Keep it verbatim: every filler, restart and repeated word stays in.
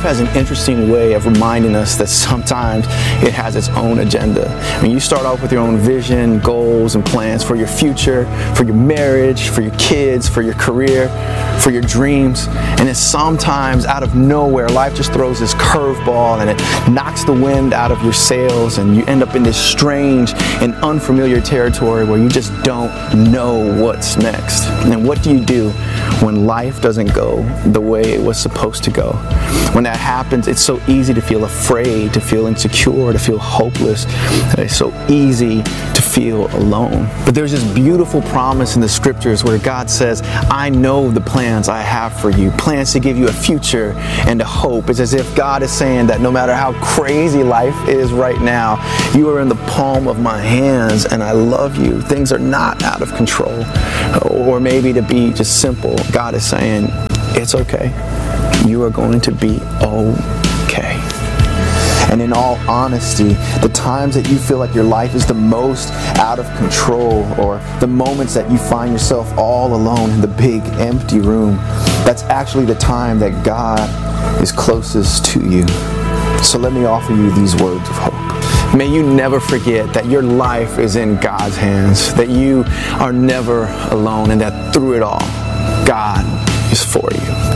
has an interesting way of reminding us that sometimes it has its own agenda. I mean, you start off with your own vision, goals, and plans for your future, for your marriage, for your kids, for your career, for your dreams. And then sometimes out of nowhere, life just throws this curveball and it knocks the wind out of your sails, and you end up in this strange and unfamiliar territory where you just don't know what's next. And what do you do when life doesn't go the way it was supposed to go? When that happens, it's so easy to feel afraid, to feel insecure, to feel hopeless. It's so easy to feel alone. But there's this beautiful promise in the scriptures where God says, I know the plans I have for you, plans to give you a future and a hope. It's as if God is saying that no matter how crazy life is right now, you are in the palm of my hands and I love you. Things are not out of control. Or maybe to be just simple, God is saying, it's okay. You are going to be okay. And in all honesty, the times that you feel like your life is the most out of control, or the moments that you find yourself all alone in the big empty room, that's actually the time that God is closest to you. So let me offer you these words of hope. May you never forget that your life is in God's hands, that you are never alone, and that through it all, God is for you.